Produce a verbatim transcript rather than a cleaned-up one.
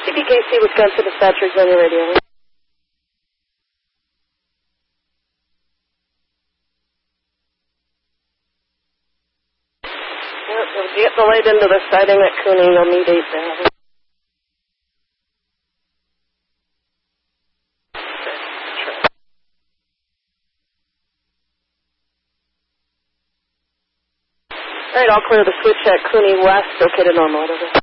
C B K C, Wisconsin dispatchers on your radio. Yep, you'll get the light into the siding at Cooney. You'll need eight thousand. All right, I'll clear the switch at Cooney West. Okay to normal. Over.